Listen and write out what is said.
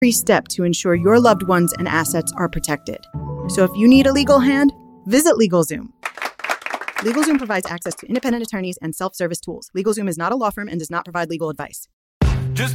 step to ensure your loved ones and assets are protected. So if you need a legal hand, visit LegalZoom. LegalZoom provides access to independent attorneys and self-service tools. LegalZoom is not a law firm and does not provide legal advice.